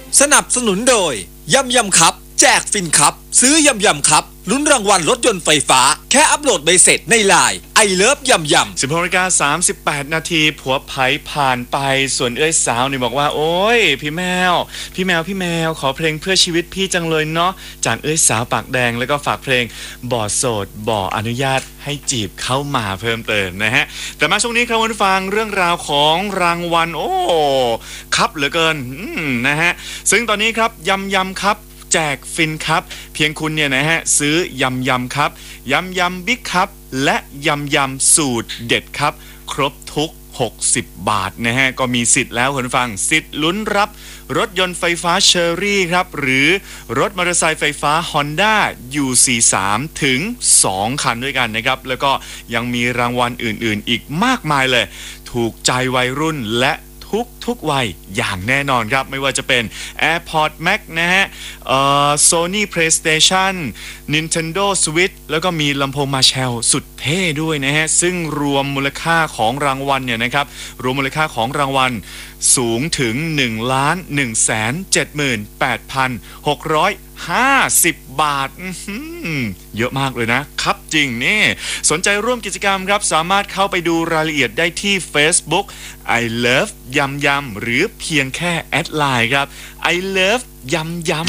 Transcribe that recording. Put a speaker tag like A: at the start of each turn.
A: สนับสนุนโดยยำยำครับแจกฟินครับซื้อยำยำครับลุ้นรางวัลรถยนต์ไฟฟ้าแค่อัปโหลดใบเสร็จในไลน์ไอเลิฟยำยำ
B: 16:38 นาทีผัวไผ่ผ่านไปส่วนเอ้ยสาวนี่บอกว่าโอ้ยพี่แมวขอเพลงเพื่อชีวิตพี่จังเลยเนาะจากเอ้ยสาวปากแดงแล้วก็ฝากเพลงบ่อโสดบ่ออนุญาตให้จีบเข้ามาเพิ่มเติมนะฮะแต่มาช่วงนี้ครับคุณฟังเรื่องราวของรางวัลโอ้ครับเหลือเกินนะฮะซึ่งตอนนี้ครับยำครับแจกฟินครับเพียงคุณเนี่ยนะฮะซื้อยำครับยำบิ๊กครับและยำสูตรเด็ดครับครบทุก60 บาทนะฮะก็มีสิทธิ์แล้วคุณฟังสิทธิ์ลุ้นรับรถยนต์ไฟฟ้าเชอรี่ครับหรือรถมอเตอร์ไซค์ไฟฟ้า Honda U43 ถึง2คันด้วยกันนะครับแล้วก็ยังมีรางวัลอื่นๆอีกมากมายเลยถูกใจวัยรุ่นและทุกวัยอย่างแน่นอนครับไม่ว่าจะเป็น AirPods Max นะฮะSony PlayStation Nintendo Switch แล้วก็มีลำโพง Marshall สุดเท่ด้วยนะฮะซึ่งรวมมูลค่าของรางวัลเนี่ยนะครับรวมมูลค่าของรางวัลสูงถึง 1,178,650 บาทเยอะมากเลยนะครับจริงนี่สนใจร่วมกิจกรรมครับสามารถเข้าไปดูรายละเอียดได้ที่ Facebook I Love ยำหรือเพียงแค่แอดไลน์ครับ I Love ยำ